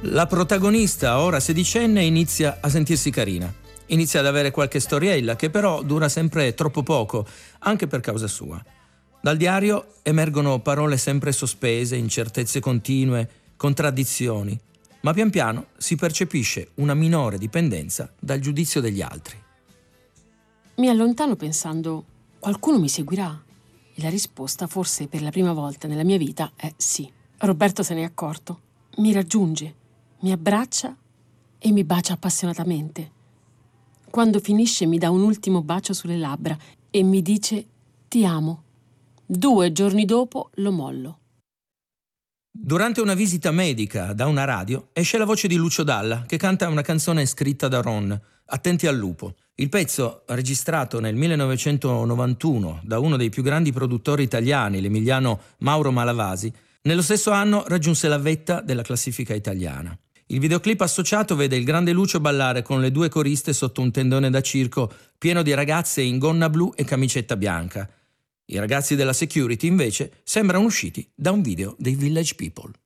La protagonista, ora sedicenne, inizia a sentirsi carina. Inizia ad avere qualche storiella che però dura sempre troppo poco, anche per causa sua. Dal diario emergono parole sempre sospese, incertezze continue, contraddizioni, ma pian piano si percepisce una minore dipendenza dal giudizio degli altri. Mi allontano pensando, qualcuno mi seguirà? E la risposta, forse per la prima volta nella mia vita, è sì. Roberto se n'è accorto, mi raggiunge, mi abbraccia e mi bacia appassionatamente. Quando finisce mi dà un ultimo bacio sulle labbra e mi dice «Ti amo». 2 giorni dopo lo mollo. Durante una visita medica da una radio esce la voce di Lucio Dalla che canta una canzone scritta da Ron, Attenti al lupo. Il pezzo, registrato nel 1991 da uno dei più grandi produttori italiani, l'emiliano Mauro Malavasi, nello stesso anno raggiunse la vetta della classifica italiana. Il videoclip associato vede il grande Lucio ballare con le 2 coriste sotto un tendone da circo pieno di ragazze in gonna blu e camicetta bianca. I ragazzi della security, invece, sembrano usciti da un video dei Village People.